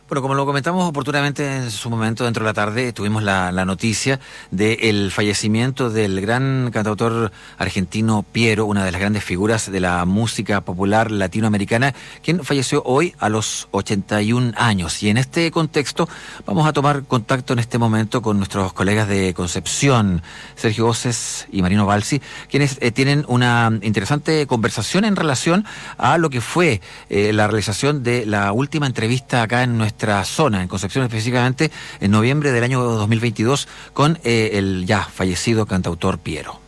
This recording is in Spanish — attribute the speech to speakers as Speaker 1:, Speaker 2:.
Speaker 1: Bueno, como lo comentamos oportunamente en su momento dentro de la tarde, tuvimos la noticia del fallecimiento del gran cantautor argentino Piero, una de las grandes figuras de la música popular latinoamericana, quien falleció hoy a los 81 años. Y en este contexto vamos a tomar contacto en este momento con nuestros colegas de Concepción, Sergio Oces y Marino Balsi, quienes tienen una interesante conversación en relación a lo que fue la realización de la última entrevista acá en nuestra zona, en Concepción específicamente, en noviembre del año 2022, con el ya fallecido cantautor Piero.